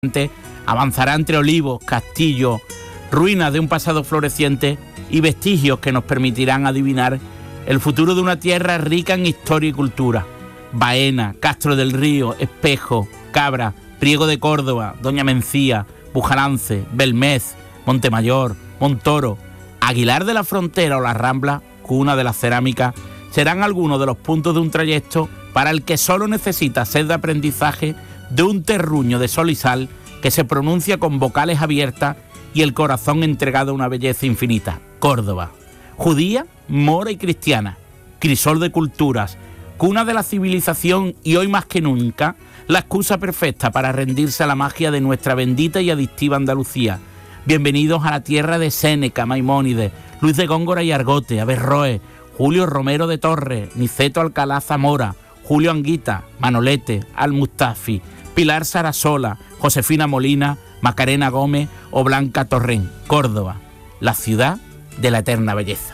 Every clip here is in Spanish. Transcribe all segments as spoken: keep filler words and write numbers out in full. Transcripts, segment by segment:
Avanzará entre olivos, castillos, ruinas de un pasado floreciente y vestigios que nos permitirán adivinar el futuro de una tierra rica en historia y cultura. Baena, Castro del Río, Espejo, Cabra, Priego de Córdoba, Doña Mencía, Bujalance, Belmez, Montemayor, Montoro, Aguilar de la Frontera o La Rambla, cuna de la cerámica, serán algunos de los puntos de un trayecto para el que solo necesita sed de aprendizaje de un terruño de sol y sal que se pronuncia con vocales abiertas y el corazón entregado a una belleza infinita. Córdoba, judía, mora y cristiana, crisol de culturas, cuna de la civilización y hoy más que nunca, la excusa perfecta para rendirse a la magia de nuestra bendita y adictiva Andalucía. Bienvenidos a la tierra de Séneca, Maimónides, Luis de Góngora y Argote, Averroes, Julio Romero de Torres, Niceto Alcalá Zamora, Julio Anguita, Manolete, Al-Mustafi, Pilar Sarasola, Josefina Molina, Macarena Gómez o Blanca Torrén. Córdoba, la ciudad de la eterna belleza.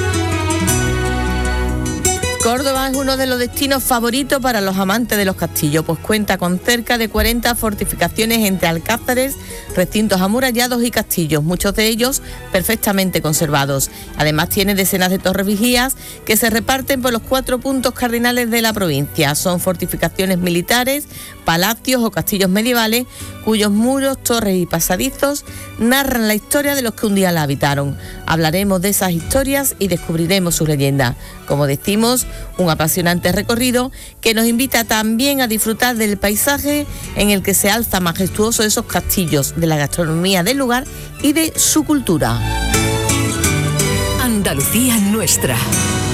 Córdoba es uno de los destinos favoritos para los amantes de los castillos, pues cuenta con cerca de cuarenta fortificaciones entre alcázares, recintos amurallados y castillos, muchos de ellos perfectamente conservados. Además tiene decenas de torres vigías que se reparten por los cuatro puntos cardinales de la provincia. Son fortificaciones militares, palacios o castillos medievales, cuyos muros, torres y pasadizos narran la historia de los que un día la habitaron. Hablaremos de esas historias y descubriremos sus leyendas. Como decimos, un apasionante recorrido que nos invita también a disfrutar del paisaje en el que se alza majestuoso esos castillos, de la gastronomía del lugar y de su cultura. Andalucía nuestra.